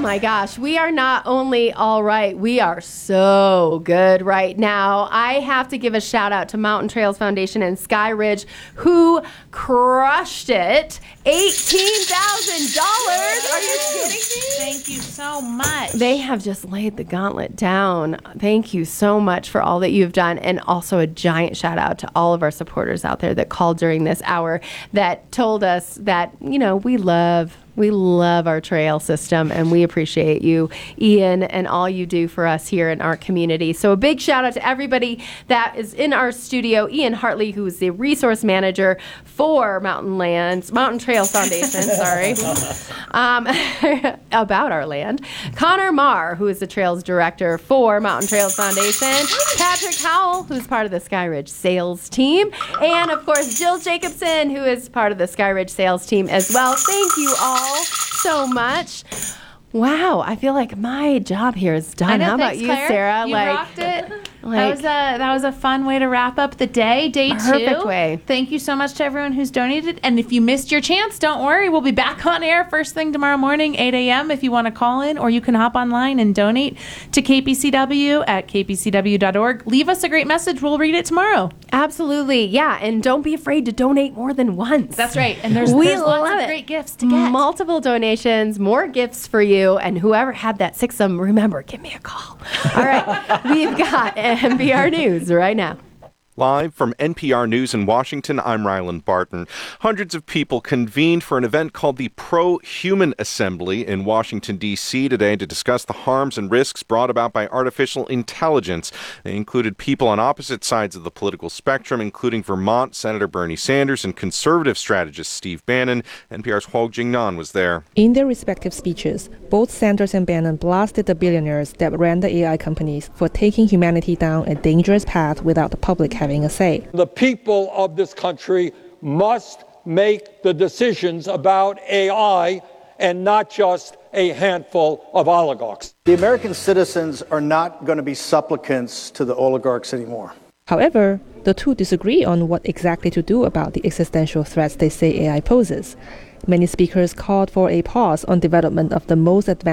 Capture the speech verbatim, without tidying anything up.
my gosh. We are not only all right, we are so good right now. I have to give a shout out to Mountain Trails Foundation and Sky Ridge, who crushed it. eighteen thousand dollars. Are you kidding me? Thank you so much. They have just laid the gauntlet down. Thank you so much for all that you've done. And also a giant shout out to all of our supporters out there that called during this hour that told us that, you know, we love We love our trail system, and we appreciate you, Ian, and all you do for us here in our community. So a big shout out to everybody that is in our studio. Ian Hartley, who is the resource manager for Mountain Lands, Mountain Trails Foundation, sorry, um, about our land. Connor Marr, who is the trails director for Mountain Trails Foundation. Patrick Howell, who's part of the Sky Ridge sales team. And, of course, Jill Jacobson, who is part of the Sky Ridge sales team as well. Thank you all so much. Wow, I feel like my job here is done. I know, How thanks, about you, Claire? Sarah? You like, rocked it. Like, that was a that was a fun way to wrap up the day, day two. Perfect way. Thank you so much to everyone who's donated. And if you missed your chance, don't worry. We'll be back on air first thing tomorrow morning, eight a.m. if you want to call in, or you can hop online and donate to K P C W at k p c w dot org. Leave us a great message. We'll read it tomorrow. Absolutely. Yeah, and don't be afraid to donate more than once. That's right. And there's, we there's love lots it. of great gifts to get. Multiple donations, more gifts for you, and whoever had that sixum, remember, give me a call. All right, we've got N P R News right now. Live from N P R News in Washington, I'm Ryland Barton. Hundreds of people convened for an event called the Pro-Human Assembly in Washington, D C today to discuss the harms and risks brought about by artificial intelligence. They included people on opposite sides of the political spectrum, including Vermont Senator Bernie Sanders and conservative strategist Steve Bannon. N P R's Huo Jingnan was there. In their respective speeches, both Sanders and Bannon blasted the billionaires that ran the A I companies for taking humanity down a dangerous path without the public having a say. The people of this country must make the decisions about A I and not just a handful of oligarchs. The American citizens are not going to be supplicants to the oligarchs anymore. However, the two disagree on what exactly to do about the existential threats they say A I poses. Many speakers called for a pause on development of the most advanced